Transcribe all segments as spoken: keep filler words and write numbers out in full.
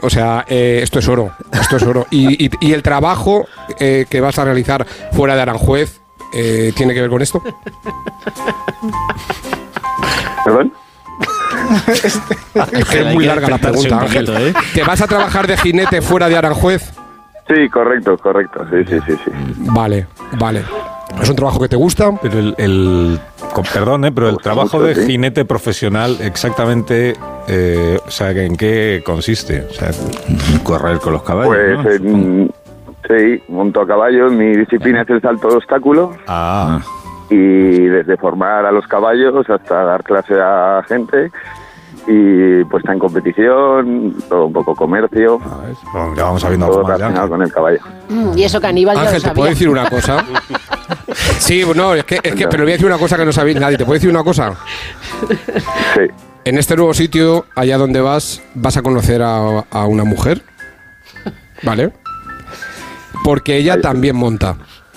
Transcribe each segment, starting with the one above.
O sea, eh, esto es oro. Esto es oro. Y, y, y el trabajo eh, que vas a realizar fuera de Aranjuez eh, ¿tiene que ver con esto? ¿Perdón? Es que es muy larga la pregunta, Ángel. ¿eh? ¿Te vas a trabajar de jinete fuera de Aranjuez? Sí, correcto, correcto. Sí, sí, sí, sí. Vale, vale. ¿Es un trabajo que te gusta? Pero el, el con, perdón, ¿eh? pero el trabajo de jinete profesional exactamente, eh, o sea, ¿en qué consiste? O sea, correr con los caballos, Pues, ¿no? en, sí, monto a caballo. Mi disciplina es el salto de obstáculo. Ah. Y desde formar a los caballos hasta dar clase a gente y puesta en competición, todo un poco comercio. Bueno, ya vamos sabiendo todo algo más, relacionado ya. con el caballo. Mm, y eso que Aníbal ya Ángel, lo ¿te sabía. puedo decir una cosa? Sí, no, es que, es que, pero voy a decir una cosa que no sabéis nadie. ¿Te puedo decir una cosa? Sí. En este nuevo sitio, allá donde vas, vas a conocer a, a una mujer, ¿vale? Porque ella también monta.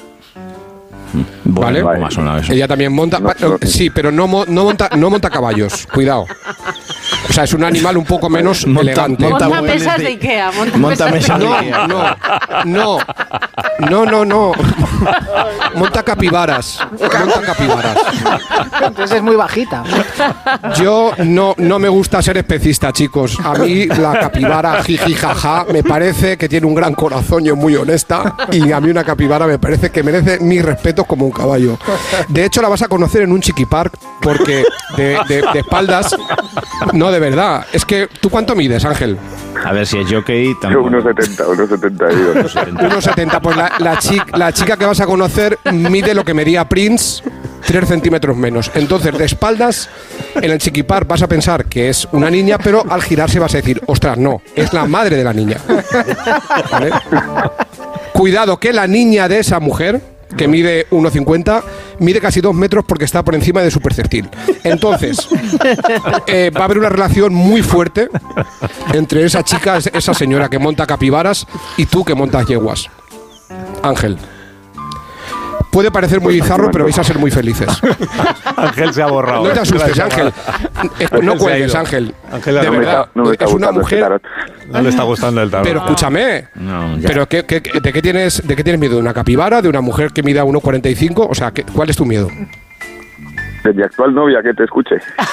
¿Vale? ¿Cómo ha sonado eso? Ella también monta, No, no. sí, pero no, mo- no monta, no monta caballos. Cuidado. O sea, es un animal un poco menos Monta- elegante. monta Monta muebles mesas de- de Ikea. Monta, Monta mesas de mesas de Ikea. No, no, no, no, no, no. Monta capibaras. Monta capibaras. Entonces es muy bajita. Yo no, no me gusta ser especista, chicos. A mí la capibara jiji jaja me parece que tiene un gran corazón y es muy honesta. Y a mí una capibara me parece que merece mis respetos como un caballo. De hecho, la vas a conocer en un chiquipark porque de, de, de espaldas. No, de verdad. Es que, ¿tú cuánto mides, Ángel? A ver si es jockey Yo tampoco. unos setenta, unos setenta y dos. uno setenta. Pues la, la, chica, la chica que vas a conocer mide lo que medía Prince, tres centímetros menos. Entonces, de espaldas, en el chiquipar vas a pensar que es una niña, pero al girarse vas a decir, ostras, no, es la madre de la niña. ¿Vale? Cuidado, que la niña de esa mujer, que mide uno cincuenta, mide casi dos metros porque está por encima de su perceptil. Entonces, eh, va a haber una relación muy fuerte entre esa chica, esa señora que monta capibaras, y tú que montas yeguas. Ángel. Puede parecer muy bizarro, pero vais a ser muy felices. Ángel se ha borrado. No te ¿eh? asustes, Se ha Ángel. borrado. Eh, No Ángel se ha cuelgues, ido. Ángel. Ángel De no, me verdad, está- no me está es una gustando este mujer. tarot. no le está gustando el tarot. Pero escúchame. No, ya. Pero ¿qué, qué, ¿de qué tienes de qué tienes miedo? ¿De una capibara? ¿De una mujer que mida uno cuarenta y cinco? O sea, ¿qué- ¿cuál es tu miedo? De mi actual novia, que te escuche.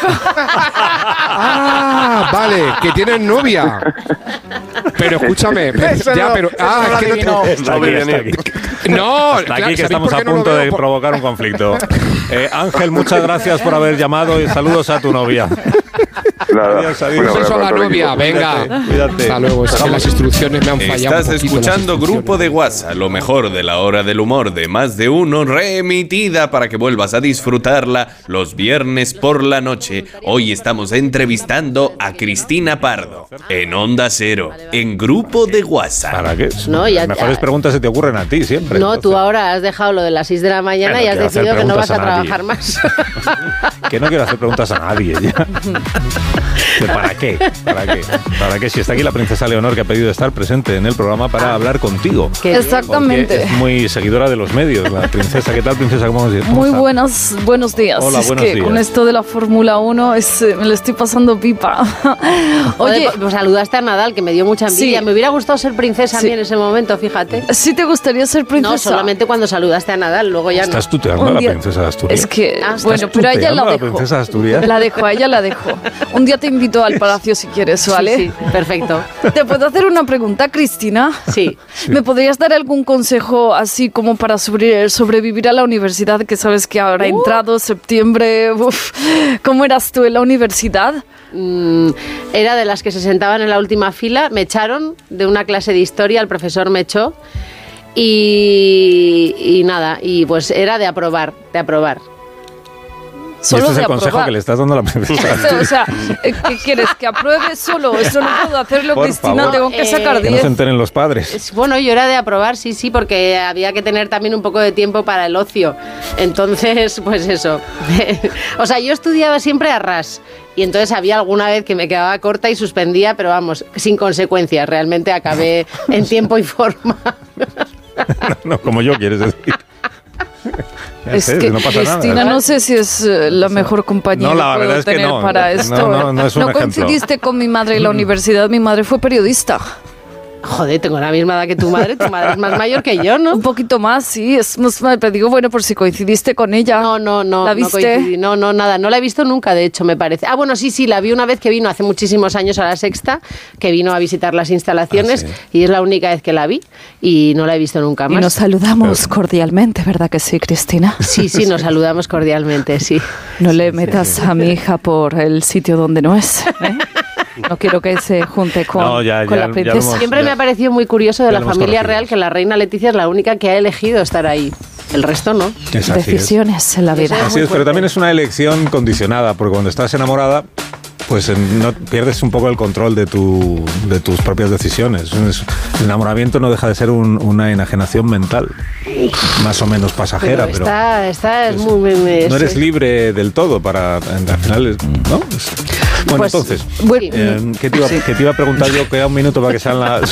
Ah, vale, que tienes novia. Pero escúchame, Eso ya, no, pero eso ah, no es lo que no adivinó. te- Está aquí, está aquí. No, Hasta claro, aquí que ¿sabéis estamos por a qué no lo punto veo? de Por- provocar un conflicto. Eh, Ángel, muchas gracias por haber llamado y saludos a tu novia. Nada. Adiós, adiós. Un Un beso a la abrazo todo el novia, equipo. venga. Cuídate, cuídate. Hasta luego, es que las instrucciones me han fallado. Estás un poquito, escuchando las Grupo de instrucciones. WhatsApp, lo mejor de la hora del humor de Más de Uno, reemitida para que vuelvas a disfrutarla los viernes por la noche. Hoy estamos entrevistando a Cristina Pardo en Onda Cero, en Grupo de WhatsApp. ¿Para qué? No, ya- Las mejores ya. preguntas se te ocurren a ti siempre. No, tú entonces. ahora has dejado lo de las seis de la mañana Bueno, y has quiero hacer decidido que no preguntas vas a, a nadie. trabajar más. Que no quiero hacer preguntas a nadie ya. ¿Que ¿Para qué? ¿Para qué? ¿Para qué? Si está aquí la princesa Leonor, que ha pedido estar presente en el programa para hablar contigo. Qué bien. Porque Exactamente. es muy seguidora de los medios, la princesa. ¿Qué tal, princesa? ¿Cómo, cómo Muy está? buenas, buenos días. Hola, es buenos que días. con esto de la Fórmula uno es, eh, me lo estoy pasando pipa. Oye, Oye, pues saludaste a Nadal, que me dio mucha envidia. Sí. Me hubiera gustado ser princesa a Sí. mí en ese momento, fíjate. ¿sí te gustaría ser princesa? No, solamente cuando saludaste a Nadal, luego ya Estás no. tuteando Un a la día- princesa de Asturias. Es que, Ah, bueno, pero a ella tuteando la a la dejo. princesa de Asturias? La dejo, a ella la dejo. Un día te invito al palacio si quieres, ¿vale? Sí, sí, perfecto. ¿Te puedo hacer una pregunta, Cristina? Sí. ¿Me podrías dar algún consejo así como para sobre- sobrevivir a la universidad? Que sabes que ahora ha Uh. entrado septiembre. Uf. ¿Cómo eras tú en la universidad? Mm, era de las que se sentaban en la última fila. Me echaron de una clase de historia, el profesor me echó. Y, y nada, y pues era de aprobar, de aprobar. Y Solo este es de el consejo aprobar. que le estás dando a la princesa. O sea, ¿qué quieres? ¿Que apruebe solo? Eso no puedo hacerlo, Por Cristina. favor. Tengo que Eh, sacar Que no se diez. enteren los padres. Es- Bueno, yo era de aprobar, sí, sí, porque había que tener también un poco de tiempo para el ocio. Entonces, pues eso. O sea, yo estudiaba siempre a ras. Y entonces había alguna vez que me quedaba corta y suspendía, pero vamos, sin consecuencias. Realmente acabé en tiempo y forma. No, como yo, quieres decir. Es sé, que no pasa Cristina, nada. no sé si es eh, la mejor compañía No, la que verdad puedo es que tener no. para No, esto. no, no es un ¿No ejemplo. coincidiste con mi madre en la universidad? Mi madre fue periodista. Joder, tengo la misma edad que tu madre. Tu madre es más mayor que yo, ¿no? Un poquito más, sí. Es más, pero digo, bueno, por si coincidiste con ella. No, no, no. ¿La no viste? coincidí. No, no, nada. No la he visto nunca, de hecho, me parece. Ah, bueno, sí, sí, la vi una vez que vino hace muchísimos años a La Sexta, que vino a visitar las instalaciones, Ah, sí. y es la única vez que la vi y no la he visto nunca Y más. nos saludamos cordialmente, ¿verdad que sí, Cristina? Sí, sí, nos saludamos cordialmente, sí. No le metas a mi hija por el sitio donde no es, ¿eh? No quiero que se junte con, No, ya- con ya- la ya lo princesa. hemos- Siempre ya- me ha parecido muy curioso de ya la lo hemos familia corregido. real que la reina Leticia es la única que ha elegido estar ahí. El resto no. Es así es. Decisiones en la vida. Eso Así es, pero también es una elección condicionada, porque cuando estás enamorada, pues eh, no pierdes un poco el control de, tu, de tus propias decisiones. Es- el enamoramiento no deja de ser un- una enajenación mental, más o menos pasajera, pero, está, está es es- muy, muy- muy- no eres sí. libre del todo para, al final, es- ¿no? Es- bueno, Pues, entonces, Bueno, eh, ¿qué, te iba, qué te iba a preguntar yo? Queda un minuto para que sean las...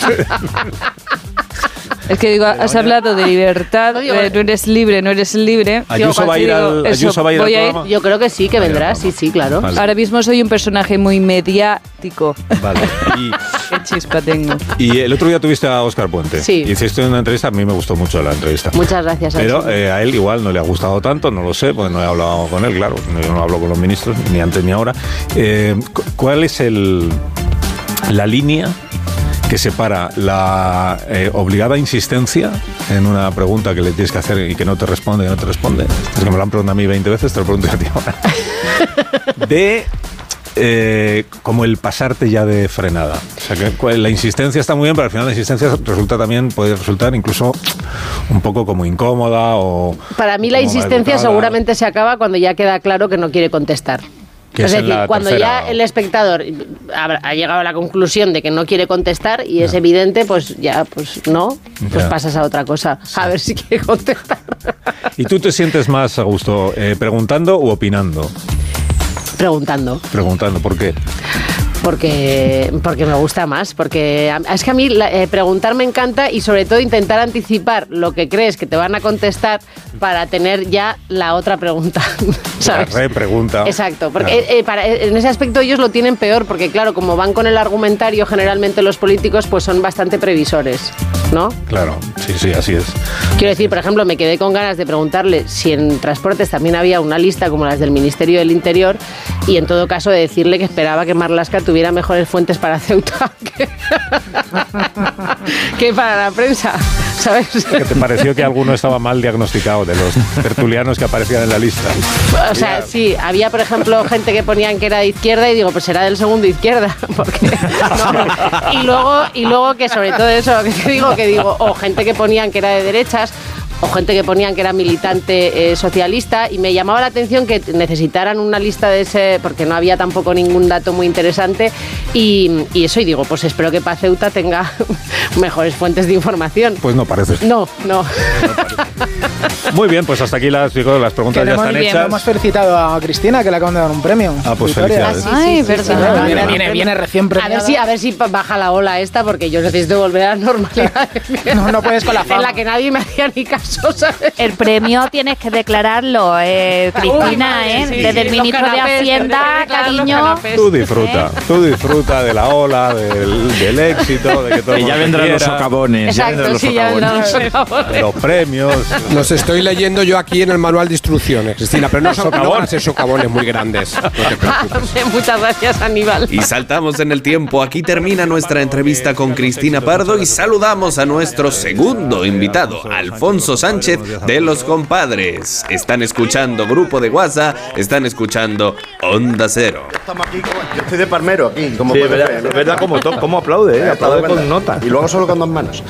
es que digo, has hablado de libertad, No, digo, eh, no eres libre, no eres libre. Ayuso Yo va a ir digo, al, eso, Ayuso va a ir al voy a ir. programa. Yo creo que sí, que vendrá, sí, sí, claro. Vale. Ahora mismo soy un personaje muy mediático. Vale. Y, Qué chispa tengo. y el otro día tuviste a Óscar Puente. Sí. Hiciste una entrevista, a mí me gustó mucho la entrevista. Muchas gracias. Pero Alfonso. eh, a él igual no le ha gustado tanto, no lo sé, porque no he hablado con él, claro. Yo no hablo con los ministros, ni antes ni ahora. Eh, cu- ¿Cuál es el, la línea que separa la eh, obligada insistencia en una pregunta que le tienes que hacer y que no te responde y no te responde? Es que me lo han preguntado a mí veinte veces, te lo pregunto a ti ahora. De... Eh, como el pasarte ya de frenada. O sea, que cu- la insistencia está muy bien, pero al final la insistencia resulta también, puede resultar incluso un poco como incómoda o... Para mí la como insistencia maleducada. seguramente se acaba cuando ya queda claro que no quiere contestar. Que Es es en decir, la cuando tercera. ya el espectador ha, ha llegado a la conclusión de que no quiere contestar y es evidente, pues ya, pues no, pues Ya. pasas a otra cosa. A ver si quiere contestar. ¿Y tú te sientes más a gusto eh, preguntando u opinando? Preguntando. Preguntando, ¿por qué? Porque, porque me gusta más, porque a- es que a mí la- eh, preguntar me encanta y sobre todo intentar anticipar lo que crees que te van a contestar para tener ya la otra pregunta, ¿sabes? La repregunta. Exacto, porque Claro. eh, eh, para- eh, en ese aspecto ellos lo tienen peor, porque claro, como van con el argumentario, generalmente los políticos pues son bastante previsores, ¿no? Claro, sí, sí, así es. Quiero decir, por ejemplo, me quedé con ganas de preguntarle si en transportes también había una lista como las del Ministerio del Interior y en todo caso de decirle que esperaba que Marlaska tuviera mejores fuentes para Ceuta que, que para la prensa, ¿sabes? ¿Qué te pareció que alguno estaba mal diagnosticado de los tertulianos que aparecían en la lista? O sea, sí, había por ejemplo gente que ponían que era de izquierda y digo, pues será del segundo izquierda, porque no. Y luego y luego que sobre todo eso, que digo que digo, o gente que ponían que era de derechas o gente que ponían que era militante eh, socialista y me llamaba la atención que necesitaran una lista de ese, porque no había tampoco ningún dato muy interesante y, y eso, y digo, pues espero que para Ceuta tenga mejores fuentes de información. Pues no parece. No, no. Muy bien, pues hasta aquí las, chicos, las preguntas ya Queremos- están bien, hechas. hemos felicitado a Cristina, que le acaban de dar un premio. Ah, pues Victoria. felicidades. Ay, sí, verdad. sí, Viene, sí. viene, viene recién A premiada. ver si, a ver si baja la ola esta, porque yo necesito volver a la normalidad. No, no puedes con la fama. En la que nadie me hacía ni caso, ¿sabes? El premio tienes que declararlo, eh, Cristina, Uy, madre, ¿eh? sí, Desde sí, el los ministro de canapés, Hacienda, tendré que declarar los cariño. canapés. Tú disfruta, tú disfruta de la ola, del, del éxito, de que todo Que el ya mundo vendrán te los quiera, socavones. Ya vendrán Exacto, los sí, ya vendrán los socavones. socavones. los premios. Los estoy leyendo yo aquí en el manual de instrucciones, Cristina, pero no, son, no van a ser socavones muy grandes. No te preocupes. Muchas gracias, Aníbal. Y saltamos en el tiempo. Aquí termina nuestra entrevista con Cristina Pardo y saludamos a nuestro segundo invitado, Alfonso Sánchez de Los Compadres. Están escuchando Grupo de WhatsApp, están escuchando Onda Cero. Estamos aquí, como- yo estoy de palmero aquí, como Sí, es puedes verdad, ver, ¿no? es verdad cómo, to- cómo aplaude, ¿eh? Eh, Aplaude todo con verdad. nota. Y luego solo con dos manos.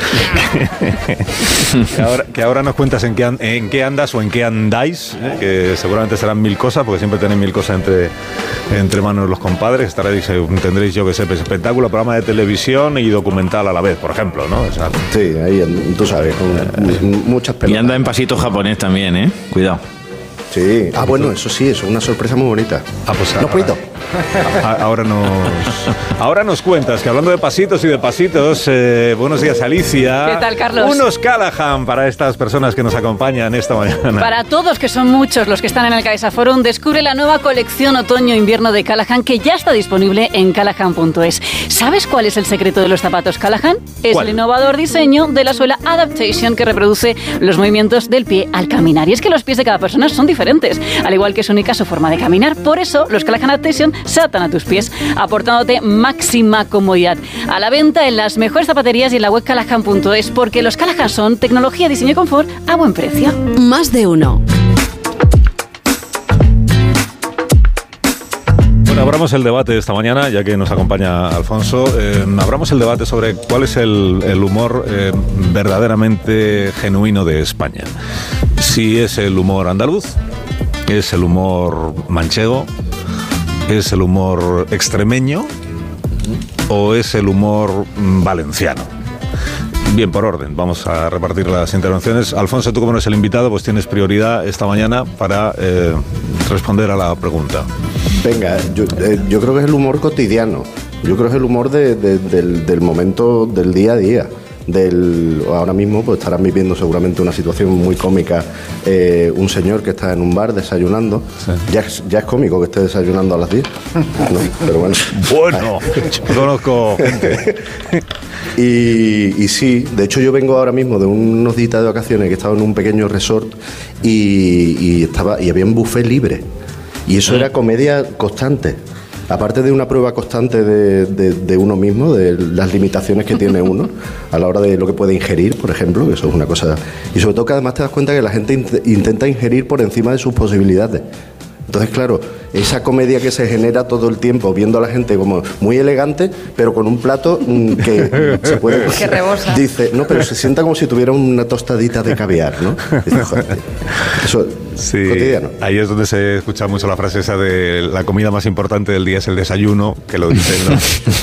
Que ahora, que ahora nos cuentas en qué, an- en qué andas o en qué andáis, ¿eh? Que seguramente serán mil cosas, porque siempre tenéis mil cosas entre, entre manos los compadres. Estaréis, eh, tendréis, yo que sé, pues, espectáculo, programa de televisión y documental a la vez, por ejemplo, ¿no? O sea, Sí, ahí, tú sabes, con muchas Y pelotas. anda en pasito japonés también, ¿eh? Cuidado. Sí. Ah, bueno, eso sí, eso es una sorpresa muy bonita. ah, pues, No, ahora- cuidado. A- ahora nos ahora nos cuentas que hablando de pasitos y de pasitos, eh, buenos días Alicia. ¿Qué tal, Carlos? Unos Callahan para estas personas que nos acompañan esta mañana. Para todos, que son muchos los que están en el Caixa Forum, descubre la nueva colección otoño-invierno de Callahan que ya está disponible en callahan punto es. ¿Sabes cuál es el secreto de los zapatos Callahan? Es ¿Cuál? el innovador diseño de la suela Adaptation que reproduce los movimientos del pie al caminar. Y es que los pies de cada persona son diferentes, al igual que su única su forma de caminar. Por eso, los Callahan Adaptation se adaptan a tus pies, aportándote máxima comodidad. A la venta en las mejores zapaterías y en la web callahan punto es, porque los Callahan son tecnología, diseño y confort a buen precio. Más de uno. Bueno, abramos el debate de esta mañana, ya que nos acompaña Alfonso. Eh, abramos el debate sobre cuál es el, el humor eh, verdaderamente genuino de España. Si es el humor andaluz, es el humor manchego, es el humor extremeño o es el humor mm, valenciano. Bien, por orden, vamos a repartir las intervenciones. Alfonso, tú como eres el invitado, pues tienes prioridad esta mañana para eh, responder a la pregunta. Venga, yo, eh, yo creo que es el humor cotidiano. Yo creo que es el humor de, de, del, del momento, del día a día. Del, ahora mismo pues estarán viviendo seguramente una situación muy cómica, eh, un señor que está en un bar desayunando. Sí. Ya, es, ya es cómico que esté desayunando a las diez, ¿no? Pero bueno. Bueno, yo conozco gente. Y, y sí, de hecho yo vengo ahora mismo de unos días de vacaciones que estaba en un pequeño resort y, y, estaba, y había un buffet libre. Y eso era comedia constante. Aparte de una prueba constante de, de, de uno mismo, de las limitaciones que tiene uno a la hora de lo que puede ingerir, por ejemplo, que eso es una cosa. Y sobre todo que además te das cuenta que la gente int- intenta ingerir por encima de sus posibilidades. Entonces, claro, esa comedia que se genera todo el tiempo, viendo a la gente como muy elegante, pero con un plato mm, que se puede... Que rebosa. Dice, no, pero se sienta como si tuviera una tostadita de caviar, ¿no? Dice, joder, eso sí, cotidiano. Ahí es donde se escucha mucho la frase esa de la comida más importante del día es el desayuno, que lo dicen, ¿no?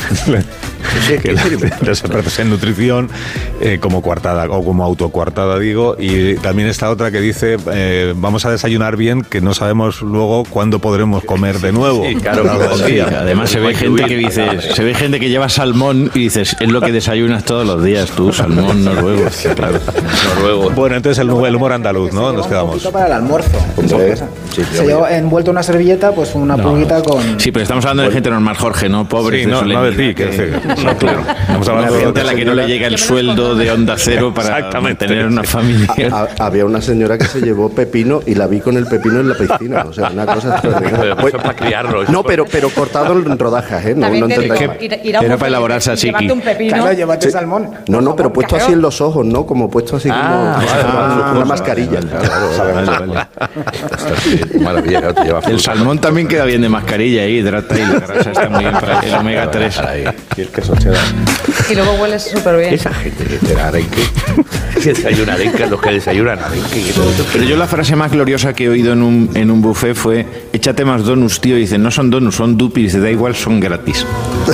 Sí, que los expertos en nutrición, eh, como coartada o como autocoartada, digo, y también está otra que dice eh, vamos a desayunar bien, que no sabemos luego cuándo podremos comer de nuevo. Sí, claro, claro, sí. Además se ve gente que dice, se ve gente que lleva salmón y dices, es lo que desayunas todos los días tú, salmón noruego. Claro. Noruego. Bueno, entonces el, el humor andaluz, ¿no? Nos quedamos. Para el almuerzo. Sí, se llevó envuelto una servilleta, pues una no. pulguita con... Sí, pero estamos hablando de gente normal, Jorge, ¿no? Pobres. Sí, no, no de ti, que, que no, claro. Estamos hablando de gente a la que no le llega el sueldo de Onda Cero para mantener una familia. Ha, había una señora que se llevó pepino y la vi con el pepino en la piscina. O sea, una cosa extraordinaria. Pues, para criarlo. No, pero, pero cortado en rodajas, ¿eh? No, no entendáis. Era para elaborar salchiqui. Claro, llévate sí. salmón. No, no, pero puesto así en los ojos, ¿no? Como puesto así como ah, vale, una vale, mascarilla. Vale, vale, vale. Maravilla, claro, te lleva el salmón también queda bien de mascarilla ahí, hidrata y la grasa está muy bien para el omega tres. Ahí. Y el queso cheddar. Y luego hueles súper bien. Esa gente que te da arenque, que desayuna arenque, los que desayunan arenque. Pero yo la frase más gloriosa que he oído en un, en un buffet fue, échate más donuts, tío. Y dice, no son donuts, son dupis. Dice, da igual, son gratis.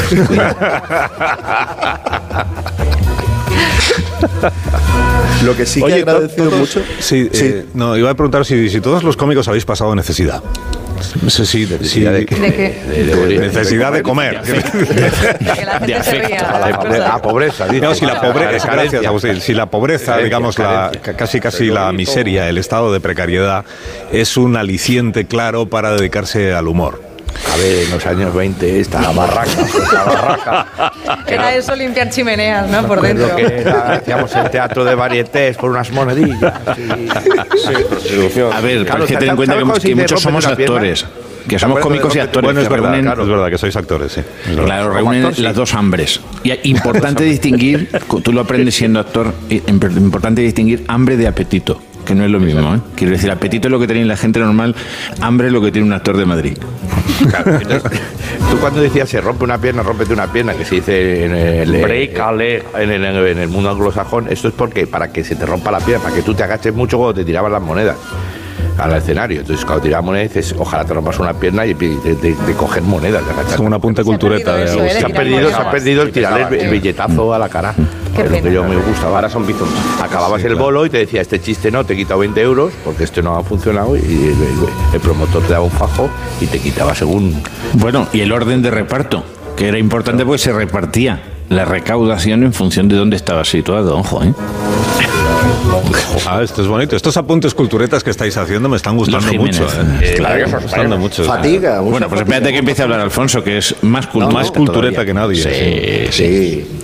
Lo que sí que Oye, he agradecido todos, mucho... Sí, sí. Eh, no, iba a preguntar si, si todos los cómicos habéis pasado necesidad. No sé si de, sí, de, ¿De, ¿De qué? De, de, de, necesidad de comer. De, de, de afecto. La pobreza. No, si la pobreza, gracias, Agustín. Si la pobreza, digamos, la, casi casi la miseria, el estado de precariedad, es un aliciente claro para dedicarse al humor. A ver, en los años veinte, esta barraca, esta barraca. Era eso, limpiar chimeneas, ¿no? Por dentro. Lo que era, hacíamos el teatro de varietés por unas monedillas. Sí, sí, a ver, claro, hay que tener en cuenta que, que muchos somos actores. Que somos cómicos y actores. Bueno, es que verdad, reúnen, claro, es verdad que sois actores, sí. Claro, reúnen actor, las sí. dos hambres. Y es importante distinguir, tú lo aprendes siendo actor, importante distinguir hambre de apetito. Que no es lo mismo, ¿eh? Quiero decir, apetito es lo que tiene la gente normal, hambre es lo que tiene un actor de Madrid. Claro, entonces, tú cuando decías se rompe una pierna, rómpete una pierna, que se dice en el break a leg, en el, en el mundo anglosajón, esto es porque para que se te rompa la pierna, para que tú te agaches mucho cuando te tiraban las monedas al escenario. Entonces cuando tirabas monedas dices, ojalá te rompas una pierna y de, de, de, de coger monedas, de agachar. Es como una punta cultureta de se, se ha perdido, se ha perdido el tirar el, el billetazo a la cara. Qué es lo que pena. yo me gustaba. Ahora son bizums. Acababas Sí, el claro. bolo y te decía, este chiste no, te he quitado veinte euros porque este no ha funcionado y el, el- el promotor te daba un fajo y te quitaba según... Bueno, y el orden de reparto, que era importante porque se repartía la recaudación en función de dónde estaba situado, ojo, ¿eh? Ah, esto es bonito. Estos apuntes culturetas que estáis haciendo me están gustando Los Jiménez. mucho. ¿eh? Claro, Me esos están gustando mucho. Fatiga. mucha Bueno, pues fatiga. espérate que empiece a hablar Alfonso, que es más, cultu- Más cultureta que nadie. Sí, sí. Sí.